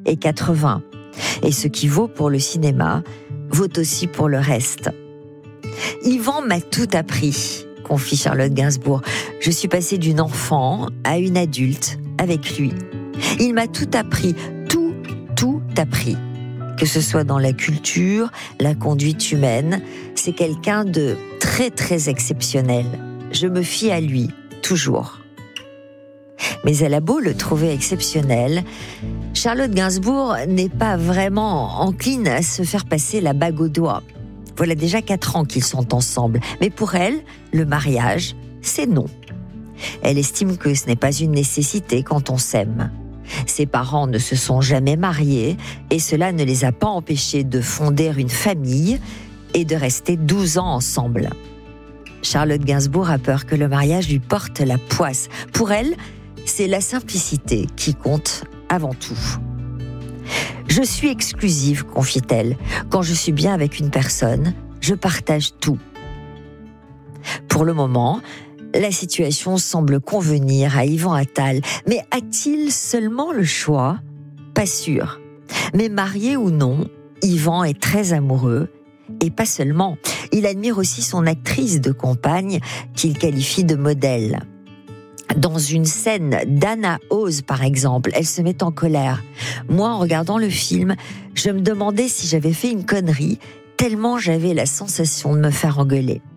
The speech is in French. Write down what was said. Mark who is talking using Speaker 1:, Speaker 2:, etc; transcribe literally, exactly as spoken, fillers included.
Speaker 1: et quatre-vingts. Et ce qui vaut pour le cinéma, vaut aussi pour le reste. Yvan m'a tout appris, confie Charlotte Gainsbourg. Je suis passée d'une enfant à une adulte avec lui. Il m'a tout appris, tout, tout appris. Que ce soit dans la culture, la conduite humaine, c'est quelqu'un de très très exceptionnel. Je me fie à lui, toujours. Mais elle a beau le trouver exceptionnel, Charlotte Gainsbourg n'est pas vraiment encline à se faire passer la bague au doigt. Voilà déjà quatre ans qu'ils sont ensemble, mais pour elle, le mariage, c'est non. Elle estime que ce n'est pas une nécessité quand on s'aime. Ses parents ne se sont jamais mariés et cela ne les a pas empêchés de fonder une famille et de rester douze ans ensemble. Charlotte Gainsbourg a peur que le mariage lui porte la poisse. Pour elle, c'est la simplicité qui compte avant tout. Je suis exclusive, confie-t-elle. Quand je suis bien avec une personne, je partage tout. Pour le moment, la situation semble convenir à Yvan Attal. Mais a-t-il seulement le choix ? Pas sûr. Mais marié ou non, Yvan est très amoureux. Et pas seulement. Il admire aussi son actrice de compagne qu'il qualifie de modèle. Dans une scène d'Anna Oz, par exemple, elle se met en colère. Moi, en regardant le film, je me demandais si j'avais fait une connerie, tellement j'avais la sensation de me faire engueuler.